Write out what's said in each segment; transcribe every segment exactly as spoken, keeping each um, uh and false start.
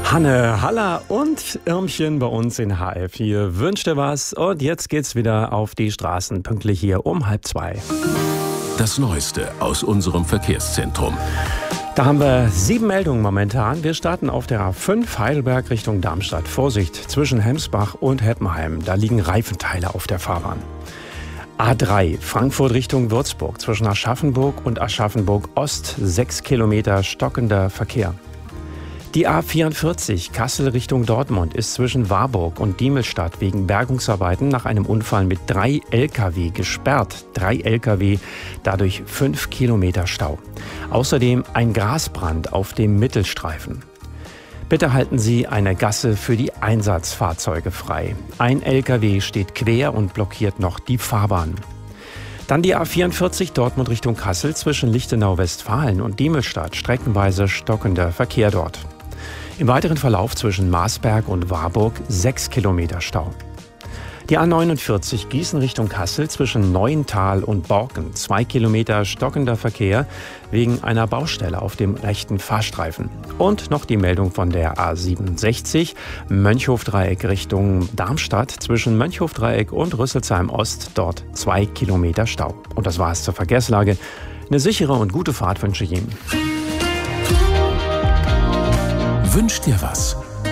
Hanne, Halla und Irmchen bei uns in H R vier wünscht dir was. Und jetzt geht's wieder auf die Straßen, pünktlich hier um halb zwei. Das Neueste aus unserem Verkehrszentrum. Da haben wir sieben Meldungen momentan. Wir starten auf der A fünf Heidelberg Richtung Darmstadt. Vorsicht, zwischen Hemsbach und Heppenheim. Da liegen Reifenteile auf der Fahrbahn. A drei Frankfurt Richtung Würzburg. Zwischen Aschaffenburg und Aschaffenburg Ost. Sechs Kilometer stockender Verkehr. Die A vierundvierzig Kassel Richtung Dortmund ist zwischen Warburg und Diemelstadt wegen Bergungsarbeiten nach einem Unfall mit drei L K W gesperrt. Drei L K W, dadurch fünf Kilometer Stau. Außerdem ein Grasbrand auf dem Mittelstreifen. Bitte halten Sie eine Gasse für die Einsatzfahrzeuge frei. Ein L K W steht quer und blockiert noch die Fahrbahn. Dann die A vierundvierzig Dortmund Richtung Kassel zwischen Lichtenau-Westfalen und Diemelstadt. Streckenweise stockender Verkehr dort. Im weiteren Verlauf zwischen Marsberg und Warburg sechs Kilometer Stau. Die A neunundvierzig Gießen Richtung Kassel zwischen Neuental und Borken. zwei Kilometer stockender Verkehr wegen einer Baustelle auf dem rechten Fahrstreifen. Und noch die Meldung von der A siebenundsechzig Mönchhofdreieck Richtung Darmstadt zwischen Mönchhofdreieck und Rüsselsheim Ost. Dort zwei Kilometer Stau. Und das war's zur Verkehrslage. Eine sichere und gute Fahrt wünsche ich Ihnen. Wünsch dir was?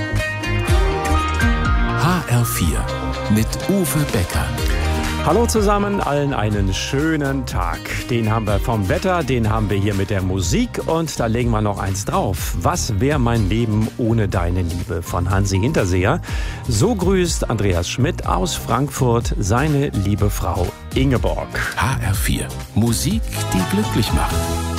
H R vier mit Uwe Becker. Hallo zusammen, allen einen schönen Tag. Den haben wir vom Wetter, den haben wir hier mit der Musik und da legen wir noch eins drauf. Was wäre mein Leben ohne deine Liebe von Hansi Hinterseher? So grüßt Andreas Schmidt aus Frankfurt seine liebe Frau Ingeborg. H R vier, Musik, die glücklich macht.